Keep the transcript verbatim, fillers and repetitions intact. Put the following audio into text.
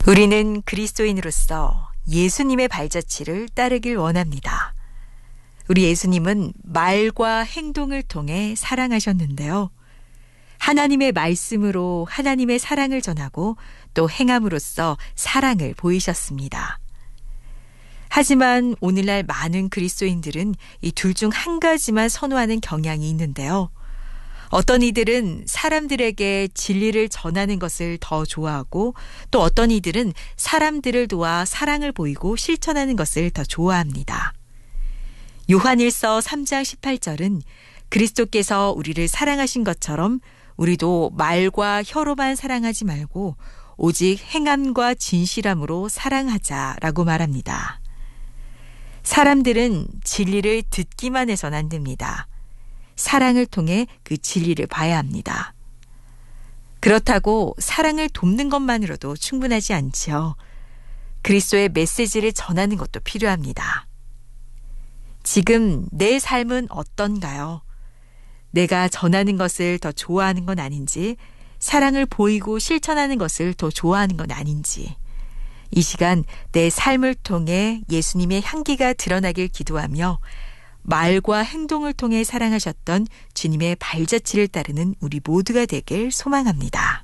우리는 그리스도인으로서 예수님의 발자취를 따르길 원합니다. 우리 예수님은 말과 행동을 통해 사랑하셨는데요. 하나님의 말씀으로 하나님의 사랑을 전하고 또 행함으로써 사랑을 보이셨습니다. 하지만 오늘날 많은 그리스도인들은 이 둘 중 한 가지만 선호하는 경향이 있는데요. 어떤 이들은 사람들에게 진리를 전하는 것을 더 좋아하고 또 어떤 이들은 사람들을 도와 사랑을 보이고 실천하는 것을 더 좋아합니다. 요한일서 삼 장 십팔 절은 그리스도께서 우리를 사랑하신 것처럼 우리도 말과 혀로만 사랑하지 말고 오직 행함과 진실함으로 사랑하자라고 말합니다. 사람들은 진리를 듣기만 해서는 안 됩니다. 사랑을 통해 그 진리를 봐야 합니다. 그렇다고 사랑을 돕는 것만으로도 충분하지 않지요. 그리스도의 메시지를 전하는 것도 필요합니다. 지금 내 삶은 어떤가요? 내가 전하는 것을 더 좋아하는 건 아닌지, 사랑을 보이고 실천하는 것을 더 좋아하는 건 아닌지, 이 시간 내 삶을 통해 예수님의 향기가 드러나길 기도하며 말과 행동을 통해 사랑하셨던 주님의 발자취를 따르는 우리 모두가 되길 소망합니다.